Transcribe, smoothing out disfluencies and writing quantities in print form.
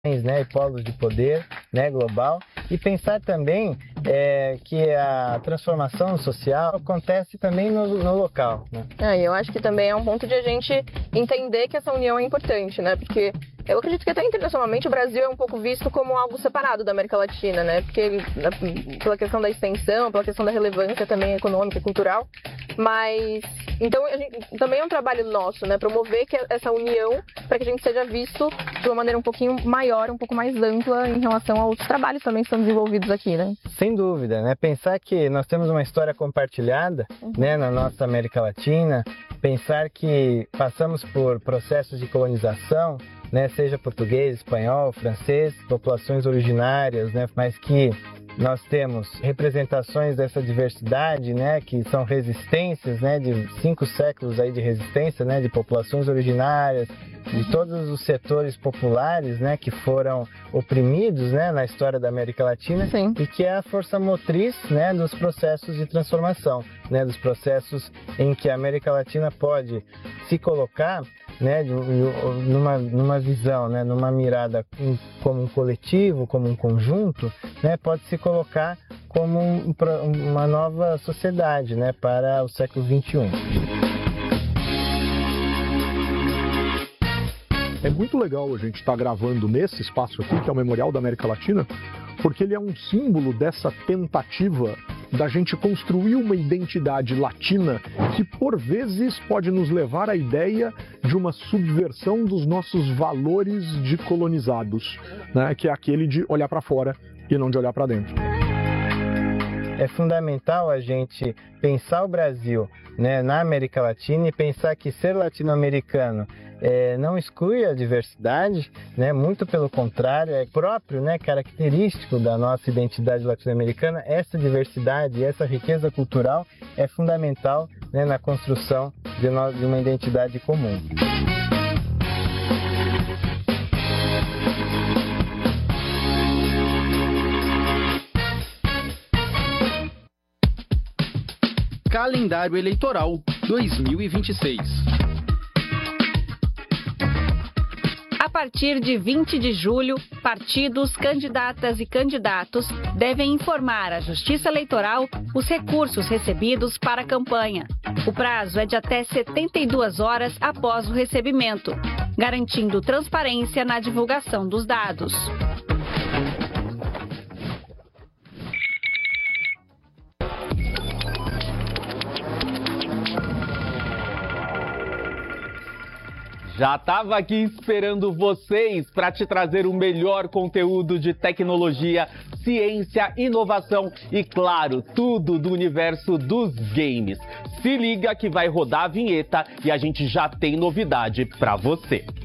né, e polos de poder, né, global, e pensar também que a transformação social acontece também no local, né? Eu acho que também é um ponto de a gente entender que essa união é importante, né? Porque eu acredito que até internacionalmente o Brasil é um pouco visto como algo separado da América Latina, né? Porque pela questão da extensão, pela questão da relevância também econômica e cultural, mas então também é um trabalho nosso, né? Promover essa união para que a gente seja visto de uma maneira um pouquinho maior, um pouco mais ampla em relação a outros trabalhos também que são desenvolvidos aqui, né? Sem dúvida, né? Pensar que nós temos uma história compartilhada, né, na nossa América Latina, pensar que passamos por processos de colonização, né, seja português, espanhol, francês, populações originárias, né, mas que nós temos representações dessa diversidade, né, que são resistências, né, de 5 séculos aí de resistência, né, de populações originárias, de todos os setores populares, né, que foram oprimidos, né, na história da América Latina. Sim. E que é a força motriz, né, dos processos de transformação, né, dos processos em que a América Latina pode se colocar, né, numa visão, né, numa mirada como um coletivo, como um conjunto, né, pode se colocar como uma nova sociedade, né, para o século XXI. É muito legal a gente estar gravando nesse espaço aqui, que é o Memorial da América Latina, porque ele é um símbolo dessa tentativa da gente construir uma identidade latina que, por vezes, pode nos levar à ideia de uma subversão dos nossos valores de colonizados, né? Que é aquele de olhar para fora e não de olhar para dentro. É fundamental a gente pensar o Brasil, né, na América Latina e pensar que ser latino-americano não exclui a diversidade, né, muito pelo contrário, é próprio, né, característico da nossa identidade latino-americana. Essa diversidade, essa riqueza cultural é fundamental, né, na construção de uma identidade comum. Calendário Eleitoral 2026. A partir de 20 de julho, partidos, candidatas e candidatos devem informar à Justiça Eleitoral os recursos recebidos para a campanha. O prazo é de até 72 horas após o recebimento, garantindo transparência na divulgação dos dados. Já estava aqui esperando vocês para te trazer o melhor conteúdo de tecnologia, ciência, inovação e, claro, tudo do universo dos games. Se liga que vai rodar a vinheta e a gente já tem novidade para você.